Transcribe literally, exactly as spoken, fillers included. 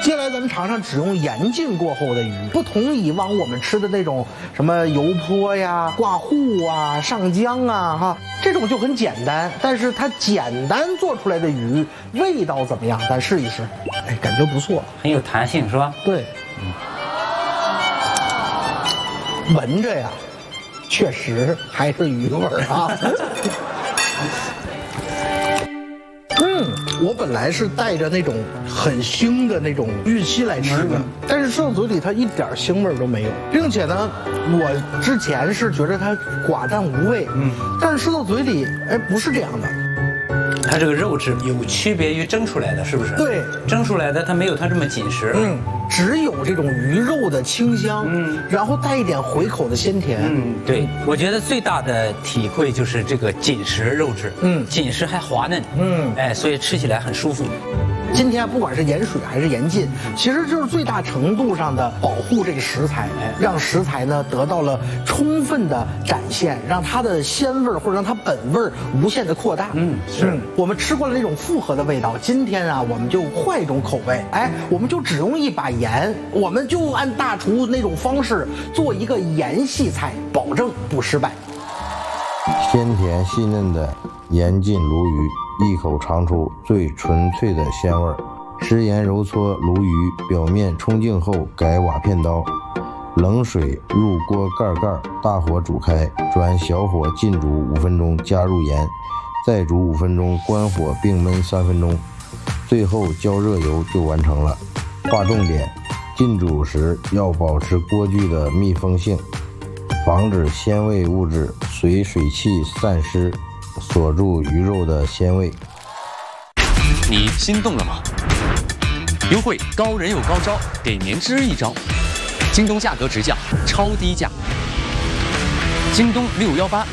接下来咱们尝尝只用盐浸过后的鱼，不同以往我们吃的那种什么油泼呀、挂糊啊、上浆啊，哈，这种就很简单。但是它简单做出来的鱼味道怎么样？咱试一试。哎，感觉不错， 很有弹性，是吧？ 对，嗯，闻着呀，确实还是鱼味儿啊。嗯，我本来是带着那种很腥的那种预期来吃的，但是吃到嘴里它一点腥味都没有，并且呢，我之前是觉得它寡淡无味，嗯，但是吃到嘴里，哎，不是这样的。 它这个肉质有区别于蒸出来的，是不是？ 对， 蒸出来的它没有它这么紧实， 嗯，只有这种鱼肉的清香，嗯，然后带一点回口的鲜甜， 嗯，对，我觉得最大的体会就是这个紧实肉质，嗯，紧实还滑嫩，嗯，哎，所以吃起来很舒服。 今天不管是盐水还是盐浸，其实就是最大程度上的保护这个食材，让食材呢得到了充分的展现，让它的鲜味或者让它本味无限的扩大。嗯，是、嗯、我们吃过了那种复合的味道，今天啊我们就换一种口味，哎，我们就只用一把盐，我们就按大厨那种方式做一个盐系菜，保证不失败。 鲜甜细嫩的盐浸鲈鱼，一口尝出最纯粹的鲜味儿。食盐揉搓鲈鱼表面冲净后，改瓦片刀，冷水入锅盖盖，大火煮开，转小火浸煮五分钟，加入盐，再煮五分钟，关火并焖三分钟，最后浇热油就完成了。划重点：浸煮时要保持锅具的密封性，防止鲜味物质随水汽散失，锁住鱼肉的鲜味。 你心动了吗？优惠高人有高招，给您支一招。京东价格直降，超低价。京东六幺八